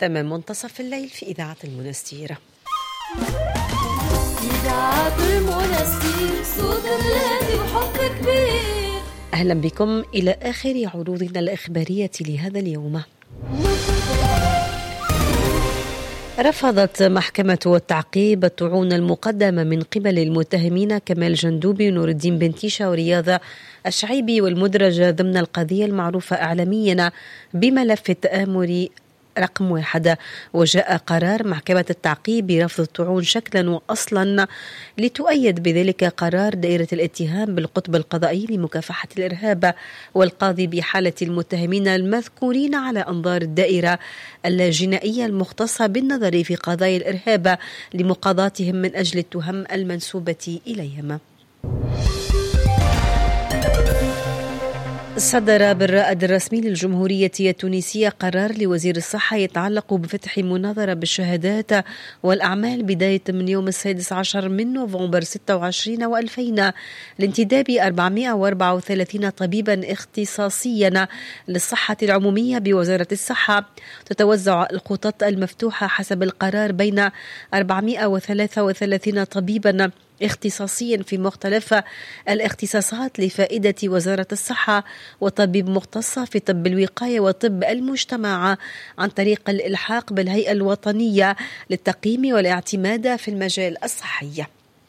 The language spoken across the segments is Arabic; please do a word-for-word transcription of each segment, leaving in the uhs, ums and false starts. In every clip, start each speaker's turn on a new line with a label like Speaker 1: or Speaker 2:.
Speaker 1: تمام منتصف الليل في إذاعة المنستير.
Speaker 2: إذاعة المنستير صوت الذي وحب كبير.
Speaker 1: أهلا بكم إلى آخر عروضنا الإخبارية لهذا اليوم. رفضت محكمة التعقيب الطعون المقدمة من قبل المتهمين كمال جندوبي ونور الدين بنتيشة ورياض الشعيبي والمدرجة ضمن القضية المعروفة إعلاميا بملف التآمر رقم واحد. وجاء قرار محكمة التعقيب برفض الطعون شكلا وأصلا لتؤيد بذلك قرار دائرة الاتهام بالقطب القضائي لمكافحة الإرهاب والقاضي بحالة المتهمين المذكورين على أنظار الدائرة الجنائية المختصة بالنظر في قضايا الإرهاب لمقاضاتهم من أجل التهم المنسوبة إليهم. صدر بالرائد الرسمي للجمهورية التونسية قرار لوزير الصحة يتعلق بفتح مناظرة بالشهادات والأعمال بداية من يوم السادس عشر من نوفمبر ستة وعشرين وألفين لانتداب أربعمائة وأربعة وثلاثين طبيبا اختصاصيا للصحة العمومية بوزارة الصحة. تتوزع الخطط المفتوحة حسب القرار بين أربعمائة وثلاثة وثلاثين طبيبا اختصاصيا في مختلف الاختصاصات لفائدة وزارة الصحة وطبيب مختص في طب الوقاية وطب المجتمع عن طريق الإلحاق بالهيئة الوطنية للتقييم والاعتماد في المجال الصحي.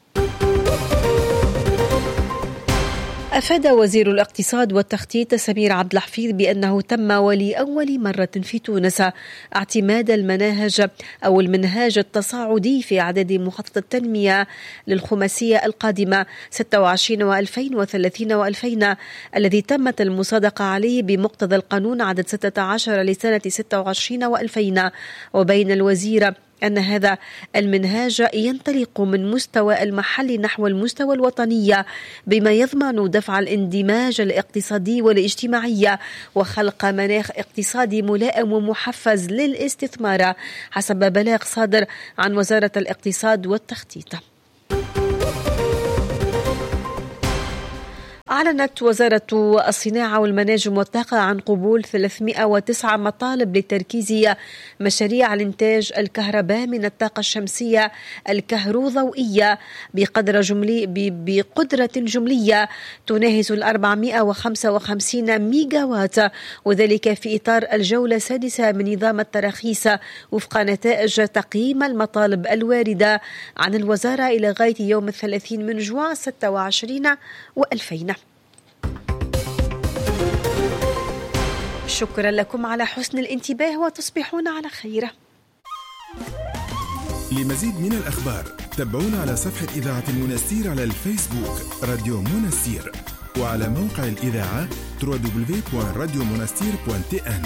Speaker 1: أفاد وزير الاقتصاد والتخطيط سمير عبد الحفيظ بأنه تم ولأول مرة في تونس اعتماد المناهج أو المنهاج التصاعدي في إعداد مخطط التنمية للخماسية القادمة ستة وعشرين وألفين وثلاثين وألفين الذي تمت المصادقة عليه بمقتضى القانون عدد ستة عشر لسنة ستة وعشرين وألفين. وبين الوزير أن هذا المنهاج ينطلق من مستوى المحلي نحو المستوى الوطني بما يضمن دفع الاندماج الاقتصادي والاجتماعي وخلق مناخ اقتصادي ملائم ومحفز للاستثمار حسب بلاغ صادر عن وزارة الاقتصاد والتخطيط. أعلنت وزارة الصناعة والمناجم والطاقة عن قبول ثلاثمائة وتسعة مطالب لتركيز مشاريع الإنتاج الكهرباء من الطاقة الشمسية الكهروضوئية بقدر جملي بقدرة جملية تناهز الأربعمائة وخمسة وخمسين ميجا وات، وذلك في إطار الجولة السادسة من نظام التراخيص وفق نتائج تقييم المطالب الواردة عن الوزارة إلى غاية يوم الثلاثين من جوان ستة وعشرين وألفين. شكرا لكم على حسن الانتباه وتصبحون على خير.
Speaker 3: لمزيد من الأخبار تابعونا على صفحة إذاعة المنستير على الفيسبوك راديو منستير وعلى موقع الإذاعة دبليو دبليو دبليو دوت راديو منستير دوت تي إن.